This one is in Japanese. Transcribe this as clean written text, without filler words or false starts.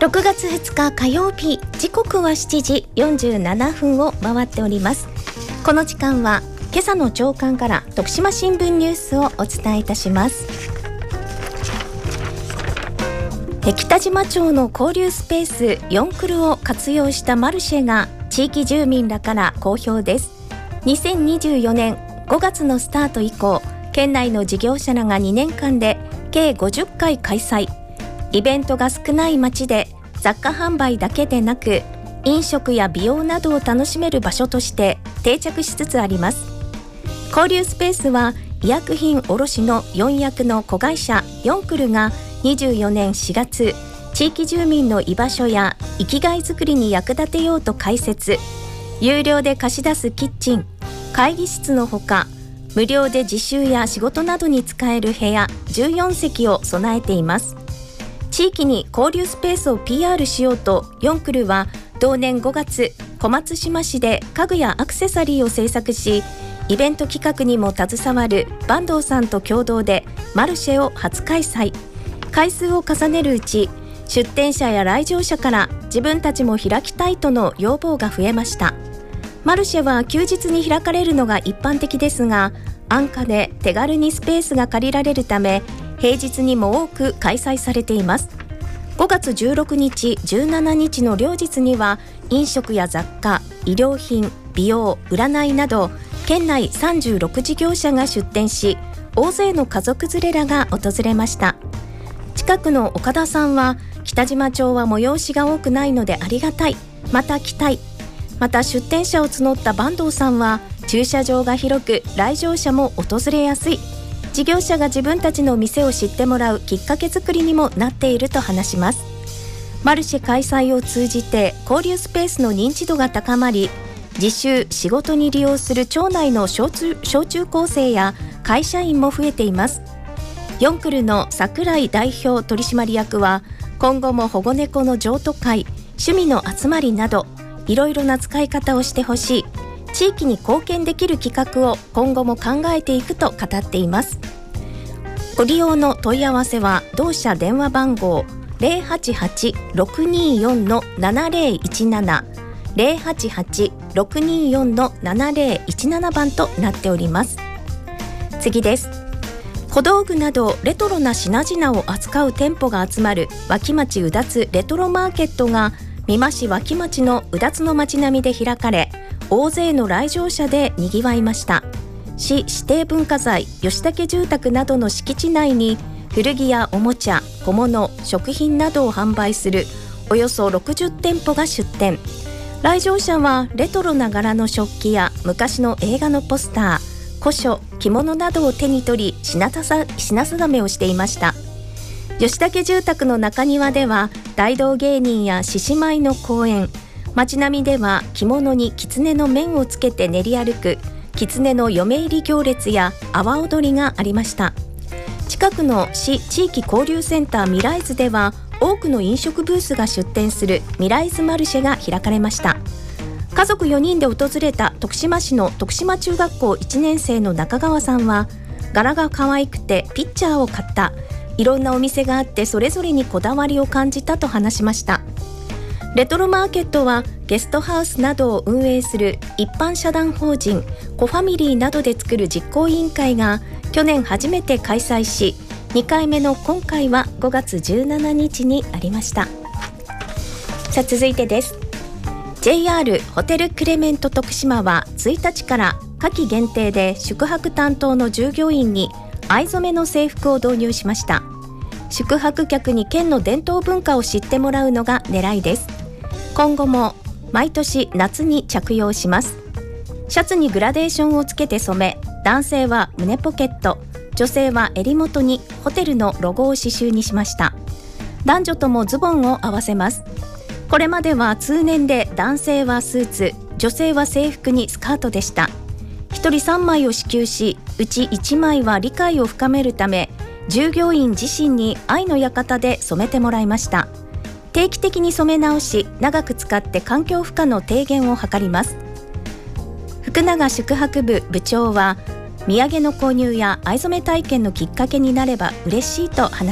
6月2日火曜日、時刻は7時47分を回っております。この時間は今朝の朝刊から徳島新聞ニュースをお伝えいたします。北島町の交流スペースヨンクルを活用したマルシェが地域住民らから好評です。2024年5月のスタート以降、県内の事業者らが2年間で計50回開催。イベントが少ない町で雑貨販売だけでなく飲食や美容などを楽しめる場所として定着しつつあります。交流スペースは医薬品卸の4役の子会社ヨンクルが24年4月、地域住民の居場所や生きがいづくりに役立てようと開設。有料で貸し出すキッチン、会議室のほか無料で自習や仕事などに使える部屋14席を備えています。地域に交流スペースを PR しようとヨンクルは同年5月、小松島市で家具やアクセサリーを制作し、イベント企画にも携わる坂東さんと共同でマルシェを初開催。回数を重ねるうち、出店者や来場者から自分たちも開きたいとの要望が増えました。マルシェは休日に開かれるのが一般的ですが、安価で手軽にスペースが借りられるため平日にも多く開催されています。5月16日、17日の両日には飲食や雑貨、医療品、美容、占いなど県内36事業者が出店し、大勢の家族連れらが訪れました。近くの岡田さんは、北島町は催しが多くないのでありがたい、また来たい。また出店者を募った坂東さんは、駐車場が広く来場者も訪れやすい。事業者が自分たちの店を知ってもらうきっかけ作りにもなっていると話します。マルシェ開催を通じて交流スペースの認知度が高まり、自習・仕事に利用する町内の小中高生や会社員も増えています。ヨンクルの櫻井代表取締役は、今後も保護猫の譲渡会、趣味の集まりなどいろいろな使い方をしてほしい。地域に貢献できる企画を今後も考えていくと語っています。ご利用の問い合わせは同社電話番号 088-624-7017 088-624-7017 番となっております。次です。小道具などレトロな品々を扱う店舗が集まる脇町うだつレトロマーケットが美馬市脇町のうだつの町並みで開かれ、大勢の来場者でにぎわいました。市指定文化財吉武住宅などの敷地内に古着やおもちゃ、小物、食品などを販売するおよそ60店舗が出店。来場者はレトロな柄の食器や昔の映画のポスター、古書、着物などを手に取り品定めをしていました。吉武住宅の中庭では大道芸人や獅子舞の公演、街並みでは着物に狐の面をつけて練り歩く狐の嫁入り行列や阿波踊りがありました。近くの市地域交流センターミライズでは多くの飲食ブースが出店するミライズマルシェが開かれました。家族4人で訪れた徳島市の徳島中学校1年生の中川さんは、柄が可愛くてピッチャーを買った。いろんなお店があってそれぞれにこだわりを感じたと話しました。レトロマーケットはゲストハウスなどを運営する一般社団法人コファミリーなどで作る実行委員会が去年初めて開催し、2回目の今回は5月17日にありました。さあ続いてです。 JR ホテルクレメント徳島は1日から夏季限定で宿泊担当の従業員に藍染めの制服を導入しました。宿泊客に県の伝統文化を知ってもらうのが狙いです。今後も毎年夏に着用します。シャツにグラデーションをつけて染め、男性は胸ポケット、女性は襟元にホテルのロゴを刺繍にしました。男女ともズボンを合わせます。これまでは通年で男性はスーツ、女性は制服にスカートでした。1人3枚を支給し、うち1枚は理解を深めるため、従業員自身に愛の館で染めてもらいました。定期的に染め直し、長く使って環境負荷の低減を図ります。福永宿泊部部長は、土産の購入や藍染め体験のきっかけになれば嬉しいと話